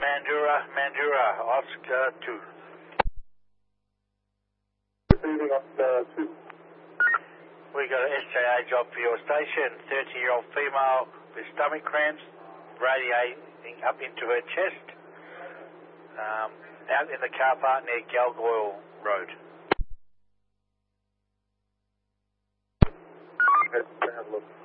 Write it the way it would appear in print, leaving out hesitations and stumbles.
Mandurah, Oscar 2. Receiving Oscar 2. We got an SJA job for your station. 30-year-old female with stomach cramps, radiating up into her chest. Out in the car park near Galgoyle Road. Let's have a look.